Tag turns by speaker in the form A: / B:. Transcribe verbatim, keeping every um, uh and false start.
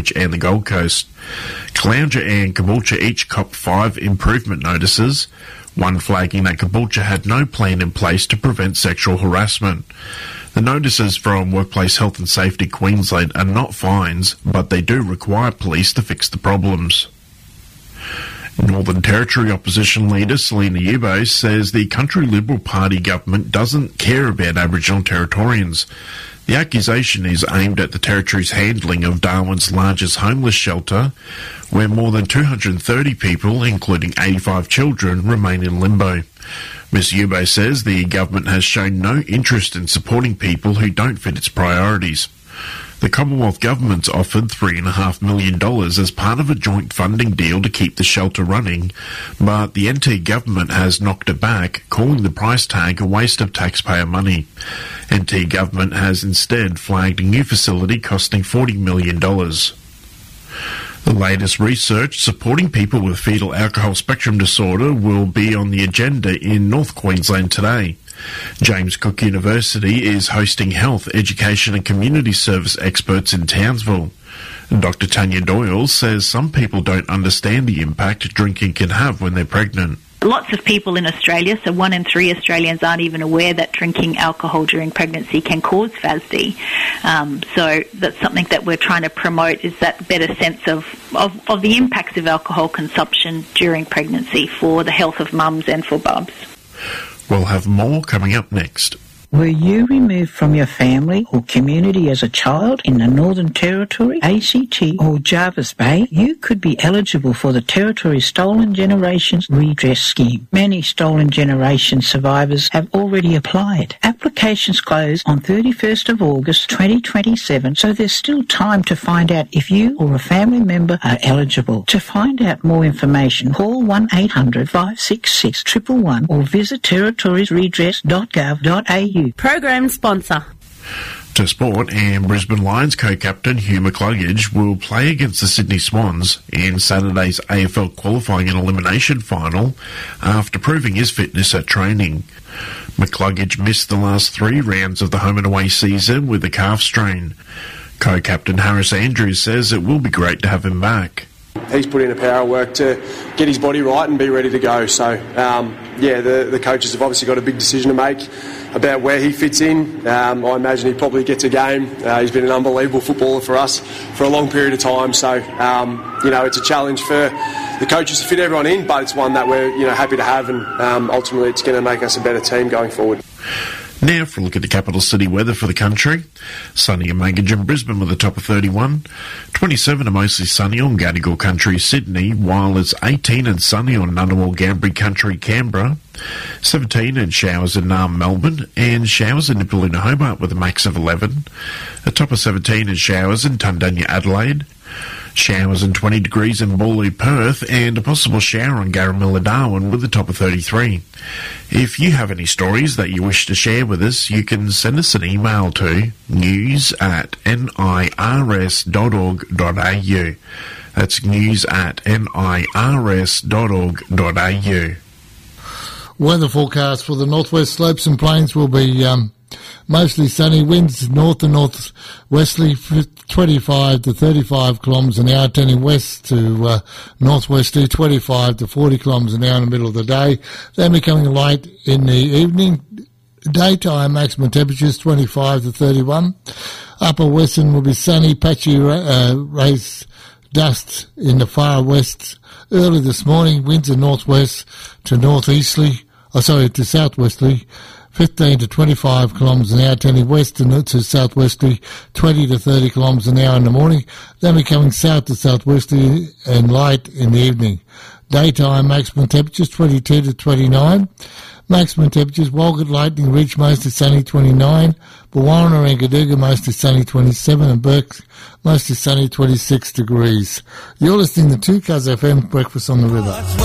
A: Ipswich and the Gold Coast. Caloundra and Caboolture each copped five improvement notices, one flagging that Caboolture had no plan in place to prevent sexual harassment. The notices from Workplace Health and Safety Queensland are not fines, but they do require police to fix the problems. Northern Territory opposition leader Selina Yubo says the Country Liberal Party government doesn't care about Aboriginal Territorians. The accusation is aimed at the Territory's handling of Darwin's largest homeless shelter, where more than two hundred thirty people, including eighty-five children, remain in limbo. Miz Yubo says the government has shown no interest in supporting people who don't fit its priorities. The Commonwealth Government's offered three point five million dollars as part of a joint funding deal to keep the shelter running, but the N T government has knocked it back, calling the price tag a waste of taxpayer money. N T government has instead flagged a new facility costing forty million dollars. The latest research supporting people with fetal alcohol spectrum disorder will be on the agenda in North Queensland today. James Cook University is hosting health, education and community service experts in Townsville. Doctor Tanya Doyle says some people don't understand the impact drinking can have when they're pregnant.
B: Lots of people in Australia, so one in three Australians aren't even aware that drinking alcohol during pregnancy can cause F A S D. Um, so that's something that we're trying to promote, is that better sense of, of, of the impacts of alcohol consumption during pregnancy for the health of mums and for bubs.
A: We'll have more coming up next.
C: Were you removed from your family or community as a child in the Northern Territory, A C T or Jervis Bay? You could be eligible for the Territory's Stolen Generations Redress Scheme. Many Stolen Generations survivors have already applied. Applications close on thirty-first of August twenty twenty-seven, so there's still time to find out if you or a family member are eligible. To find out more information, call one eight hundred five six six one one one or visit territories redress dot gov dot a u.
D: Program sponsor.
A: To sport, and Brisbane Lions co-captain Hugh McCluggage will play against the Sydney Swans in Saturday's A F L qualifying and elimination final after proving his fitness at training. McCluggage missed the last three rounds of the home and away season with a calf strain. Co-captain Harris Andrews says it will be great to have him back.
E: He's put in a power of work to get his body right and be ready to go. So, um, yeah, the, the coaches have obviously got a big decision to make about where he fits in. Um, I imagine he probably gets a game. Uh, he's been an unbelievable footballer for us for a long period of time. So, um, you know, it's a challenge for the coaches to fit everyone in, but it's one that we're, you know, happy to have, and um, ultimately it's going to make us a better team going forward.
A: Now for a look at the capital city weather for the country. Sunny and Maggie in Brisbane with a top of thirty-one. twenty-seven and mostly sunny on Gadigal Country, Sydney, while it's eighteen and sunny on Ngunnawal Gambri Country, Canberra. seventeen and showers in Naarm, Melbourne, and showers in Nipaluna, Hobart with a max of eleven. A top of seventeen and showers in Tundanya, Adelaide. Showers and twenty degrees in Bawley, Perth, and a possible shower on Garamilla, Darwin with a top of thirty-three. If you have any stories that you wish to share with us, you can send us an email to news at nirs dot org dot a u. That's news at nirs dot org dot a u.
F: Weather forecast for the northwest slopes and plains will be um, mostly sunny, winds north and northwesterly, twenty-five to thirty-five kilometres an hour, turning west to uh, northwesterly, twenty-five to forty kilometres an hour in the middle of the day. Then becoming light in the evening. Daytime maximum temperatures twenty-five to thirty-one. Upper western will be sunny, patchy uh, rays dust in the far west. Early this morning, winds are northwest to northeasterly, oh sorry, to southwesterly, fifteen to twenty-five kilometres an hour, turning west to, to southwesterly, twenty to thirty kilometres an hour in the morning, then becoming south to southwesterly and light in the evening. Daytime maximum temperatures twenty-two to twenty-nine. Maximum temperatures, Walgett Lightning Ridge mostly sunny twenty-nine, Bawarrina and Gaduga mostly sunny twenty-seven, and Burke mostly sunny twenty-six degrees. You're listening to two Cuz F M Breakfast on the River.